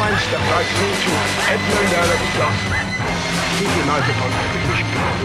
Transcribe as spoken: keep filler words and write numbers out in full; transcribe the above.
Fine step right through to Edmund Alexander. Keep United on